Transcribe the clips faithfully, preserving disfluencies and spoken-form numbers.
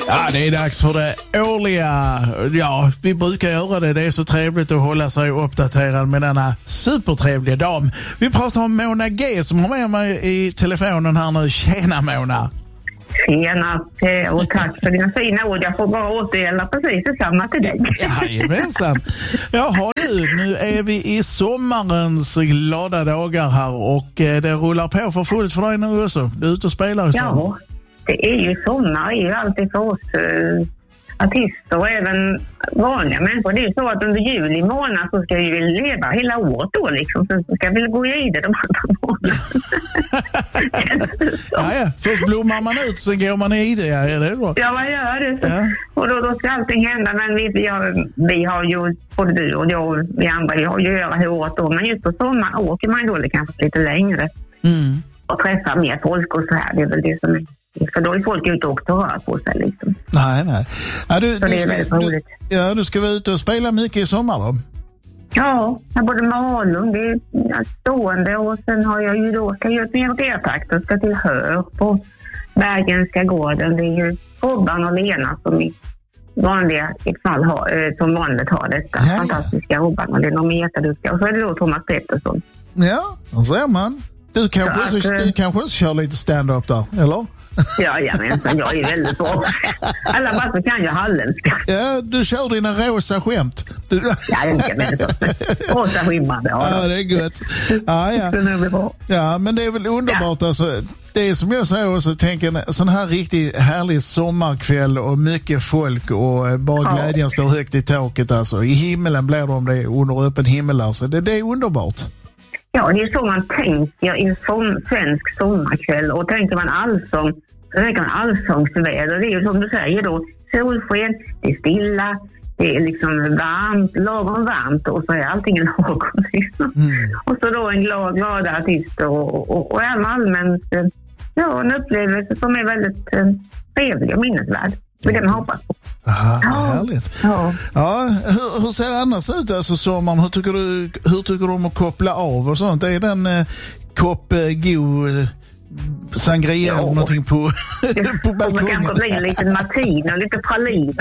Ja, det är dags för det årliga. Ja, vi brukar göra det. Det är så trevligt att hålla sig uppdaterad med denna supertrevliga dam. Vi pratar om Mona G som har med mig i telefonen här nu. Tjena Mona! Tjena och tack för dina fina ord. Jag får bara återgälda precis detsamma till dig. Jajamensan. Jaha du, nu är vi i sommarens glada dagar här och det rullar på för fullt för dig nu också. Du är ute och spelar i sommar. Ja, det är ju sommar. Det är ju alltid för oss uh, artister och även vanliga människor. Det är ju så att under juli månad så ska vi väl leva hela året då liksom. Så ska vi gå i det de andra månaderna. ja, ja. Först blommar man ut så går man i det. Ja, är det då? Ja, man gör det. Så. Ja. Och då, då ska allting hända. Men vi, vi, har, vi har ju, både du och jag och vi andra, vi har ju att göra hur året då. Men just på sommaren åker man då det kanske lite längre. Mm. Och träffar mer folk och så här. Det är väl det som är. För då är folk ute och rör på sig liksom. Nej, nej. Ja, du, så det är du, väldigt roligt. Du, ja, du ska vara ute och spela mycket i sommar då? Ja, jag både Malung, det är stående och sen har jag ju då, ska göra ett nertakt och ska till Hör på Bergenska gården. Det är ju Robban och Lena som i vanliga fall har, som vanligt har detta. Ja, fantastiska ja. Robban och Lena, de är jätteduktiga. Och så är det då Thomas Pettersson. Ja, då ser man. Du kanske, så, så, att, du kanske också kör lite stand-up där, eller? Ja, ja men jag är väldigt bra. Alla bara så kan jag halländska. Ja, du kör dina rosa skämt. Du... Ja, det är väldigt bra. Rosa skämmande. Ja, ja, det är gott. Ja, ja. Ja, men det är väl underbart. Ja. Alltså, det är som jag säger också, tänker en sån här riktigt härlig sommarkväll och mycket folk och bara ja. Glädjen står högt i taket. Alltså. I himmelen blir det om det är under öppen himmel. Alltså. Det, det är underbart. Ja, det är så man tänker i en som, svensk sommarkväll. Och tänker man allsång, så tänker man allsångsväder. Det är ju som du säger då, solsken, det är stilla, det är liksom varmt, lagom varmt och så är allting lagom. Liksom. Mm. Och så då en glad, glada artist och, och, och allmänt ja, en upplevelse som är väldigt eh, trevlig och minnesvärd. Det är det man hoppas på. Aha, ja, härligt. Ja. Ja, hur, hur ser det annars ut alltså sommaren? Hur tycker du, hur tycker du om att koppla av och sånt? Är det en eh, kopp eh, god eh, sangria ja. Eller någonting på, på balkongen? Det kanske blir lite martin och lite praliner.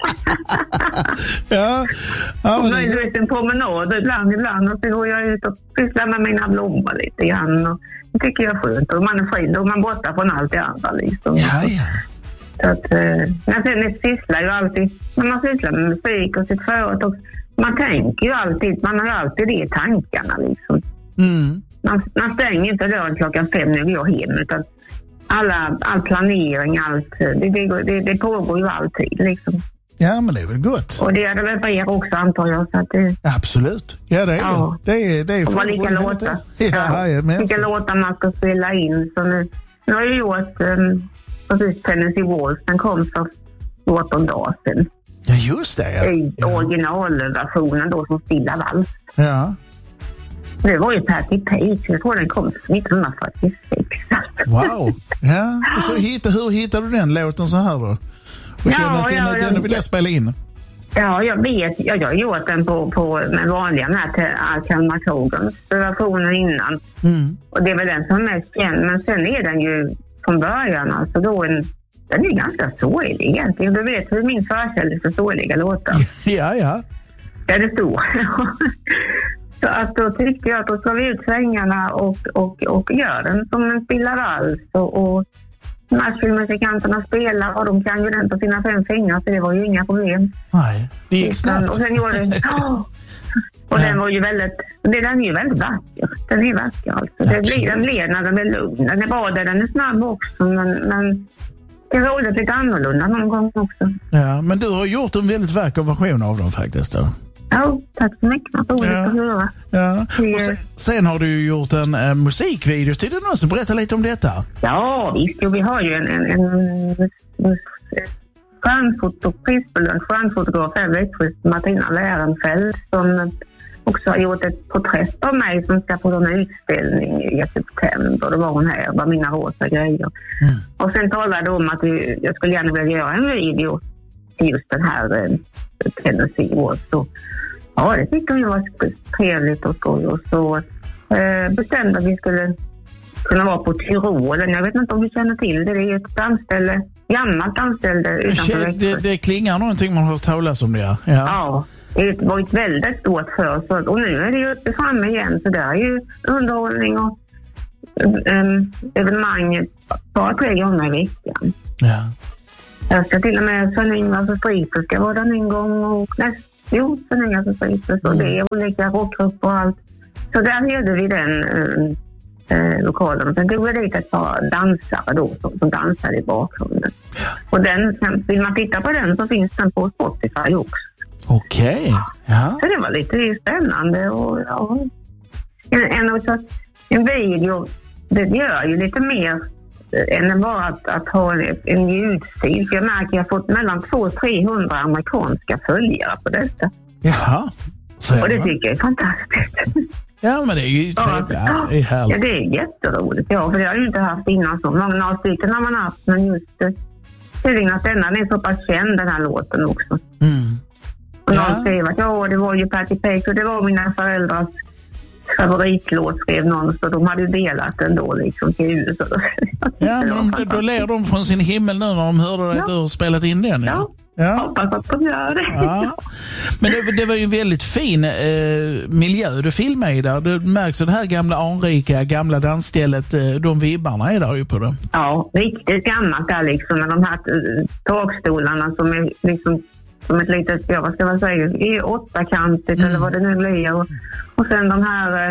ja. ja och möjligtvis en promenad ibland, ibland. Och så går jag ut och pysslar med mina blommor lite grann. Och det tycker jag är skönt. Och man är fri, då är man borta från allt det andra liksom. Ja, ja. Så att, men sen sysslar ju alltid, när man sysslar med musik och sitt företag, man tänker ju alltid, man har ju alltid det i tankarna liksom. Mm. Man, man stänger inte dörren klockan fem när vi går hem, utan alla, all planering, allt, det, det, det, det pågår ju alltid liksom. Ja, men det är väl gott. Och det är det väl för er också, antar jag. Så att det... Absolut. Ja, det är ja. det. Det är, det är och vad lika låtar. Ja, ja, vilka låtar man ska spela in. Så nu, nu har jag gjort... Um, precis, Tennessee Waltz, den kom för fjorton dagar sedan. Ja, just det. Ja. I ja. originalversionen då som stilla vals. Ja. Det var ju Patti Page, jag tror den kom nittonhundrafyrtiosex. Wow. Ja, och så hitta, hur hittade du den låten så här då? Och kände ja, att den, ja, den vill jag spela in? Ja, jag vet. Ja, jag har gjort den på, på med vanliga med Alcan McCogans versionen innan. Mm. Och det är väl den som är mest känd. Men sen är den ju från början, alltså då en, den är ganska sorglig egentligen. Du vet hur min förkärlek för sorgliga låtar. Ja, ja. Ja, det står. Så att då tyckte jag att då ska vi ut svängarna och, och, och gör den som en spelar alls. Och, och Nashville-musikanterna spelar och de kan ju den på sina fem fingrar, så det var ju inga problem. Nej, det gick snabbt. Och sen gjorde den, oh, och ja. Den var ju väldigt, det, den är ju väldigt vacker. Den är vacker alltså. Det blir, den blir när den är lugn. Den är bra där, den är snabb också, men, men det är roligt lite annorlunda någon gång också. Ja, men du har gjort en väldigt vacker version av dem faktiskt då. Ja, tack så mycket. Roligt ja. Att höra. Ja. Och sen, sen har du ju gjort en äh, musikvideo till den också. Berätta lite om detta. Ja, visst. Jo, vi har ju en, en, en, en stjärnfotopris, en stjärnfotograf här, Martina Lärenfeld, som också har gjort ett porträtt av mig som ska på en utställning i september. Då var hon här, var mina rosa grejer. Mm. Och sen talade om att jag skulle gärna vilja göra en video till just den här eh, Tennessee Waltz. Så ja, det tyckte jag var trevligt och skoj. Och så eh, bestämde att vi skulle kunna vara på Tyrolen. Jag vet inte om du känner till det. Det är ett dansställe, gammalt dansställe utanför Växjö. Det, det klingar någonting man har hört talas om det. Ja, ja det var ett väldigt stort för. Och nu är det ju uppe framme igen. Så det är ju underhållning och um, evenemang bara tre gånger i veckan. Ja. Jag ska till och med Sven-Ingvars och Striper ska vara där en gång och nästa, jo, Sven-Ingvars och Striper, så det är olika rockgrupper och allt. Så där hörde vi den äh, lokalen. Sen tog vi dit ett par dansare då som, som dansade i bakgrunden. Och den, vill man titta på den så finns den på Spotify också. Okej, okay. Ja. Så det var lite spännande och ja, en, en, en video, det gör ju lite mer än bara att, att ha en, en ljudstil. För jag märker att jag har fått mellan tvåhundra till trehundra amerikanska följare på detta. Jaha. Så och det tycker jag är fantastiskt. Ja, men det är ju trevligt. Ja, det är härligt. Ja, det är jätteroligt. Ja, för det har jag ju inte haft innan så. Många några stycken har man haft, men just tydligen att denna är så pass känd, den här låten också. Mm. Och någon ja. skrev att ja, det var ju Patti Page och det var mina föräldrars favoritlåt, skrev någon, så de hade ju delat den då liksom till U S A. Ja, men då ler de från sin himmel nu när de hörde att ja. du har spelat in den. Ja, ja. Jag hoppas att de gör det. Ja. Men det, det var ju en väldigt fin eh, miljö du filmade i där. Du märks att det här gamla anrika, gamla dansstället, eh, de vibbarna är där ju på det. Ja, riktigt gammalt där liksom, med de här uh, takstolarna som är liksom som ett litet, ja vad ska man säga, i åttakantigt mm. eller vad det nu blir. Och, och sen de här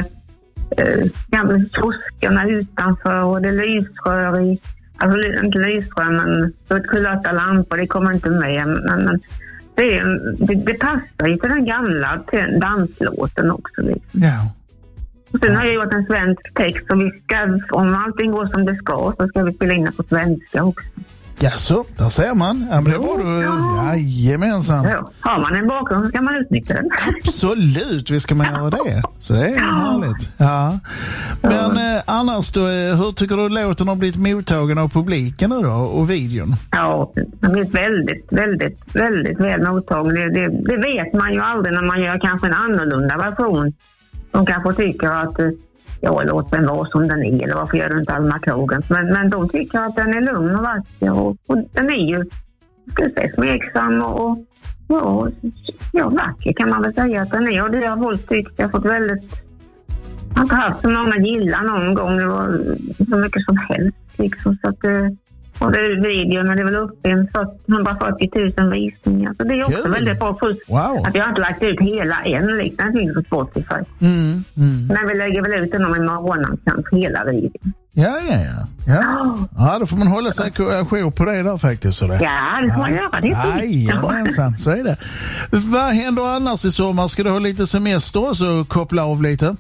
äh, gamla kioskerna utanför och det lysrör i, alltså inte lysrör men så ett kulörta lampor, det kommer inte med. Men, men det, det, det passar ju till den gamla till danslåten också. Liksom. Ja. Och sen har jag gjort en svensk text och vi ska, om allting går som det ska så ska vi spela in det på svenska också. Ja, så, där ser man. Ja, men det var du. Ja. Jajamensan. Ja. Har man en bakgrund så ska man utnyttja den. Absolut, vi ska man göra det. Så det är ja. härligt. Ja. Men ja. Eh, annars då, hur tycker du låten har blivit mottagen av publiken nu då, och videon? Ja, den har blivit väldigt, väldigt, väldigt väl mottagen. Det, det, det vet man ju aldrig när man gör kanske en annorlunda version. De kanske tycker att ja, låt den vara som den är, eller varför gör du inte Alma Kogans? Men, men de tycker att den är lugn och vacker och, och den är ju, ska jag säga, smeksam och ja, ja, vacker kan man väl säga att den är. Och det har folk tyckt, jag har fått väldigt, jag har inte haft så många gillar någon gång, det var så mycket som helst liksom, så att och det är videon och det är väl uppe i hundrafyrtio tusen visningar. Så det är också cool. väldigt bra plus wow. att jag har inte lagt ut hela en liksom, den finns på Spotify. Mm, mm. Men vi lägger väl ut den om en månad kanske hela videon. Ja, ja, ja. Ja, ja då får man hålla sig ajour på det där faktiskt. Så det. Ja, det får man göra. Det är fint. Jajamensan, så är det. Vad händer annars i sommar? Ska du ha lite semester och så koppla av lite?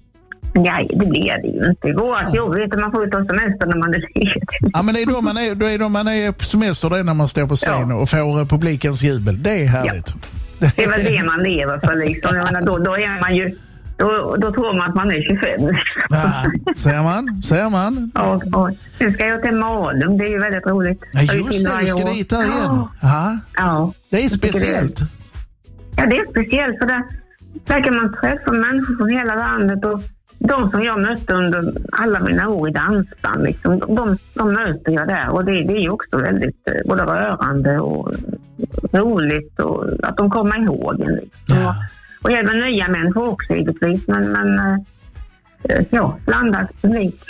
Nej, det blir det ju inte. Det går att jo, vet du, man får ut av semester när man är ledig. Ja, men det är då man är, då är, då man är på semester, det är när man står på scen ja. och får publikens jubel. Det är härligt. Ja. Det är väl det man lever för liksom. Jag menar, då, då är man ju då, då tror man att man är tjugofem. Ja, ser man, ser man. Och, och nu ska jag till Malung, det är ju väldigt roligt. Ja, just det, du ska dit där igen. Ja. Ja. Det är speciellt. Ja, det är speciellt för där, där kan man träffa människor från hela landet och de som jag mötte under alla mina år i dansband, liksom, de, de möter jag där. Och det, det är ju också väldigt både rörande och roligt och att de kommer ihåg en. Liksom. Ja. Och, och även nya människor också givetvis. Men, men äh, ja, blandad publik.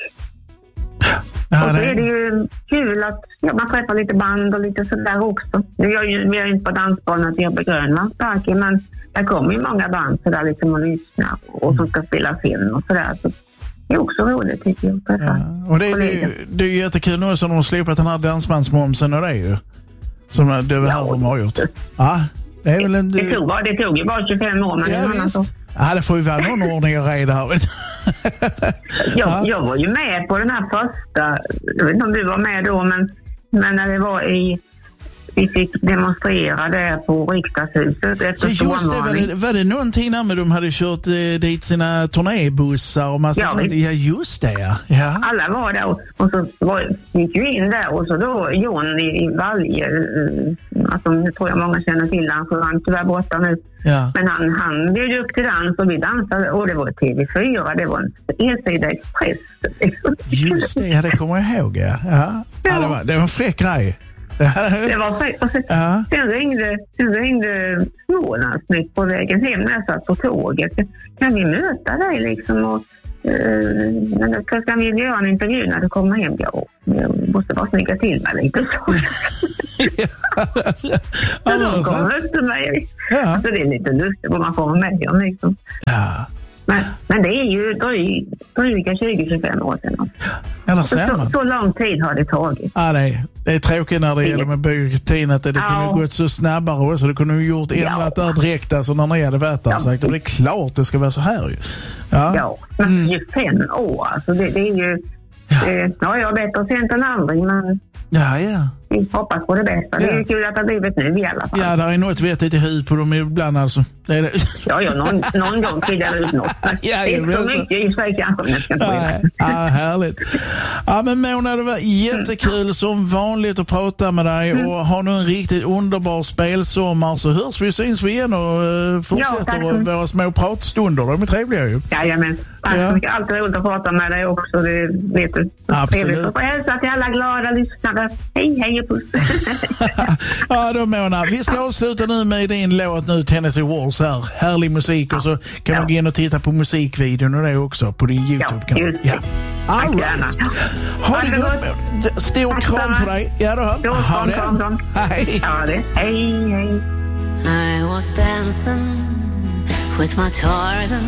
Ja, och så är det ju kul att ja, man träffar lite band och lite sådär också. Vi är ju, vi är ju inte på dansbanan till Jobbe Grönlandsparken, men där kommer ju många band sådär liksom och lyssna och som ska spela film och sådär. Så det är också roligt tycker jag. Ja. Och det är, det, är, det är ju jättekul nu som de har släppt den här dansbandsmomsen och det är ju som det är här ja, de har gjort. Ja, det är väl en... Det tog, det tog ju bara tjugofem år. Men ja, visst. Ja, det får ju vara någon ordning och reda här. jag, ja. jag var ju med på den här första, jag vet inte om du var med då, men, men när det var i vi fick demonstrera där på riksdagshuset efter så just det, var det, var det någonting där med de hade kört eh, dit sina turnébussar och massa ja, sånt? Vi, ja, just det. Ja. Alla var där och, och så var, gick vi in där och så då John i, i Valje, alltså nu tror jag många känner till han, för han är tyvärr borta nu. Ja. Men han, han bjöd upp till dans och vi dansade och det var T V fyra, det var en Elsida Express. Just det, ja, det kommer jag ihåg. Ja. Ja. Ja, det, var, det var en fräck grej. Det var fräck. Och sen, ja. sen ringde, sen ringde Smålandsnytt på vägen hem när jag satt på tåget. Kan vi möta dig liksom? Och, uh, men då ska vi göra en intervju när du kommer hem. Ja, jag måste bara snygga till mig lite. Så. Ja, de kommer efter mig. Ja. Alltså, det är lite lustigt vad man får med om liksom. Ja. Men, men det är ju dryga tjugo till tjugofem år sedan. Eller så, så, så lång tid har det tagit. Ja, det är, det är tråkigt när det gäller med byråkratin att det, det ja. kunde gått så snabbare så det kunde ju gjort ändrat ja. där direkt alltså när ni hade varit där. Ja. Sagt, och det är klart det ska vara så här ju. Ja, ja men mm. ju fem år alltså det, det är ju ja, eh, ja jag vet att sent än aldrig men ja, ja. vi hoppas på det bästa. Ja. Det är ju kul att det har blivit nu i alla fall. Ja, det är något vettigt i huvudet på dem ibland alltså. Det är det. Ja, ja, någon, någon gång tidigare ut något. Ja, det är så alltså. mycket i sig kanske. Ja, ja, härligt. Ja, men Mona, det var jättekul mm. som vanligt att prata med dig mm. och ha nu en riktigt underbar spelsommar så hörs vi och syns vi igen och uh, fortsätter ja, våra små pratstunder. De är trevliga ju. Jajamän. Tack så mycket. Alltid roligt att prata med dig också. Det vet du. Absolut. Och hälsa till alla glada lyssnare. Hej, hej och puss. Ja, då Mona. Vi ska avsluta nu med din låt nu, Tennessee Waltz här. Härlig musik och så kan ja. man gå in och titta på musikvideon och det också på din YouTube-kanal. Ja, ja. All right. Ha det gott. Stor kram på dig. Ja då. Stor kram, kram. Hej. Ja, det. Hej, hej. I was dancing with my darling